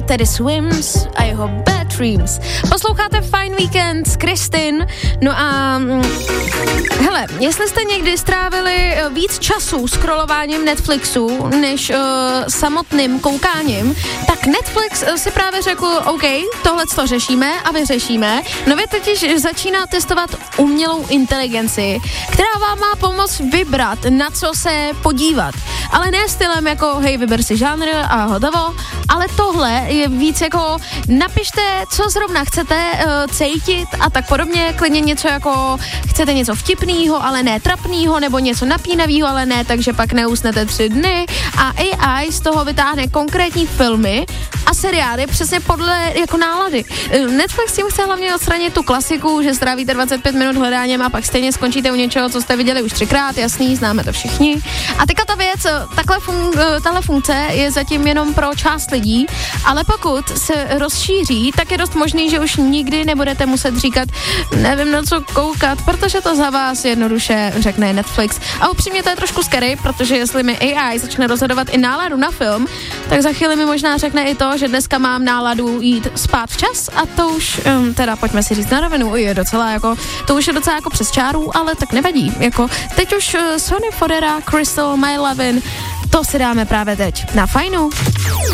Teddy Swims a jeho Bad Dreams. Posloucháte Fine Weekend s Kristin. No a hele, jestli jste někdy strávili víc času scrollováním Netflixu než samotným koukáním, tak Netflix si právě řekl, OK, tohle to řešíme a vyřešíme. Nově totiž začíná testovat umělou inteligenci, která vám má pomoct vybrat, na co se podívat. Ale ne stylem jako hej, vyber si žánr a hotovo, ale tohle je víc jako napište, co zrovna chcete cítit a tak podobně, klidně něco jako chcete něco vtipnýho, ale ne trapnýho, nebo něco napínavýho, ale ne, takže pak neusnete 3 dny a AI z toho vytáhne konkrétní filmy a seriály přesně podle jako nálady. Netflix tím chce hlavně odstranit tu klasiku, že strávíte 25 minut hledáním a pak stejně skončíte u něčeho, co jste viděli už 3krát, jasný, známe to všichni. A teďka ta věc, tahle funkce je zatím jenom pro část lidí, ale pokud se rozšíří, tak je dost možný, že už nikdy nebudete muset říkat, nevím na co koukat, protože to za vás jednoduše řekne Netflix. A upřímně to je trošku scary, protože jestli mi AI začne rozhodovat i náladu na film, tak za chvíli mi možná řekne i to, že dneska mám náladu jít spát včas a to už, teda pojďme si říct na rovinu, je docela jako, to už je docela jako přes čáru, ale tak nevadí, jako teď už Sony Fodera, Crystal, My Lovin', to si dáme právě teď na Fajnu.